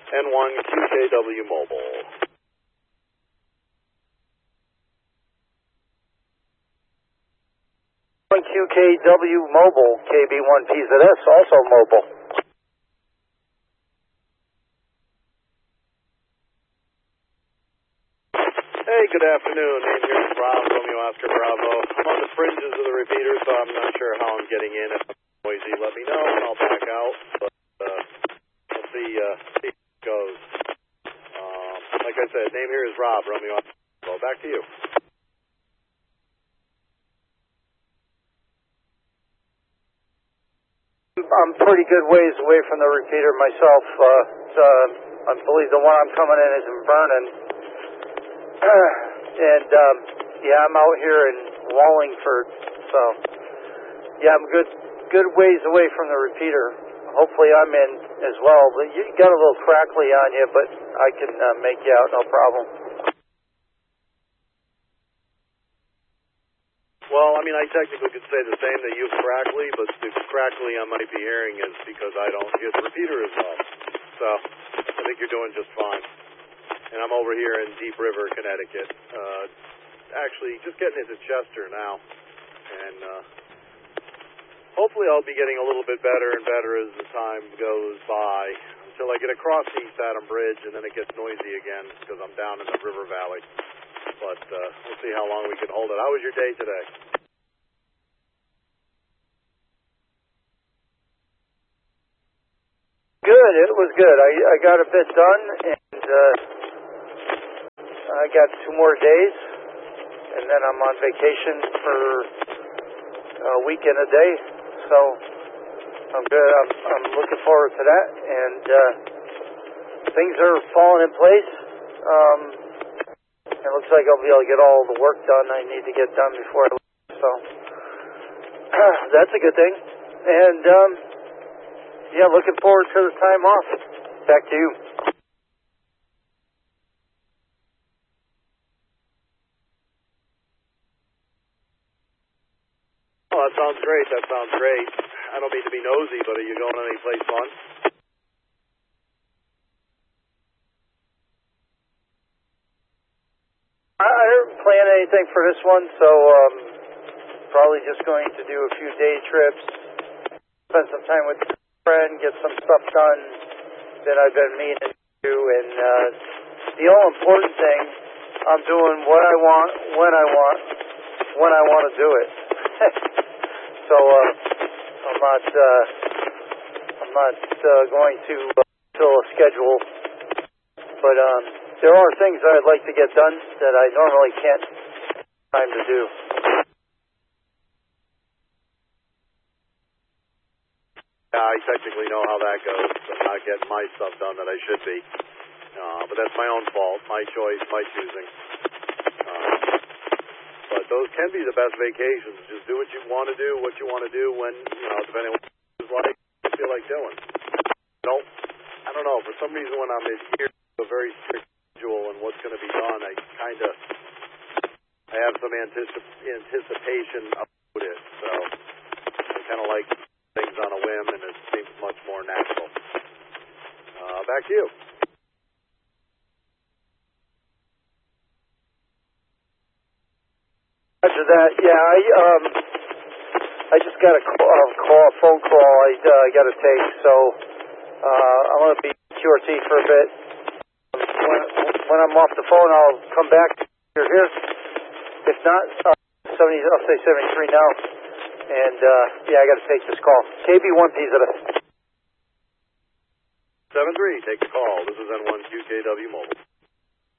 N1QKW Mobile. QKW Mobile, KB1PZS, also mobile. Hey, good afternoon. Name here is Rob, Romeo Oscar Bravo. I'm on the fringes of the repeater, so I'm not sure how I'm getting in. If I'm noisy, let me know, and I'll back out. But we'll see how it goes. Like I said, name here is Rob, Romeo Oscar Bravo. Back to you. I'm pretty good ways away from the repeater myself. I believe the one I'm coming in is in Vernon. And yeah, I'm out here in Wallingford, so yeah, I'm good ways away from the repeater. Hopefully I'm in as well, but you got a little crackly on you, but I can make you out, no problem. Well, I mean, I technically could say the same that you crackly, but the crackly I might be hearing is because I don't hear the repeater as well. So I think you're doing just fine. And I'm over here in Deep River, Connecticut. Actually, just getting into Chester now. And hopefully I'll be getting a little bit better and better as the time goes by until I get across the East Adam Bridge, and then it gets noisy again because I'm down in the river valley. But we'll see how long we can hold it. How was your day today? Good. It was good. I got a bit done, and I got 2 more days, and then I'm on vacation for a week and a day. So I'm good. I'm looking forward to that, and things are falling in place. It looks like I'll be able to get all the work done I need to get done before I leave, so that's a good thing. And yeah, looking forward to the time off. Back to you. Oh, that sounds great. That sounds great. I don't mean to be nosy, but are you going any place fun? I didn't plan anything for this one, so probably just going to do a few day trips, spend some time with a friend, get some stuff done that I've been meaning to do, and the all important thing, I'm doing what I want, when I want to do it. So I'm not going to fill a schedule, but there are things I'd like to get done that I normally can't find time to do. Yeah, I technically know how that goes. I'm not getting my stuff done that I should be. But that's my own fault, my choice, my choosing. But those can be the best vacations. Just do what you want to do, when, depending on what you feel like doing. I don't know. For some reason, when I'm adhering to a very strict schedule and what's going to be done, I have some anticipation about it. So I kind of like things on a whim, and it seems much more natural. Back to you. After that, yeah, I just got a phone call I got to take, so I'm going to be QRT for a bit. When I'm off the phone, I'll come back. You're here. If not, I'll say 73 now. And yeah, I got to take this call. KB1PZS. 7-3, take the call. This is N1QKW Mobile.